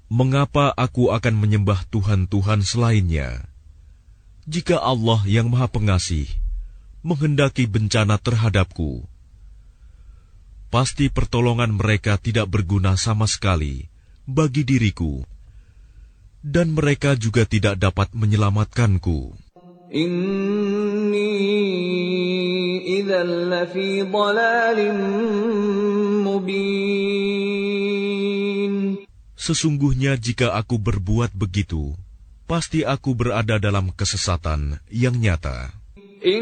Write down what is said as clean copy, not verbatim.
Mengapa aku akan menyembah Tuhan-Tuhan selainnya? Jika Allah yang Maha Pengasih menghendaki bencana terhadapku, pasti pertolongan mereka tidak berguna sama sekali bagi diriku, dan mereka juga tidak dapat menyelamatkanku. Inni idzal lafi dhalalin mubin. Sesungguhnya jika aku berbuat begitu, pasti aku berada dalam kesesatan yang nyata.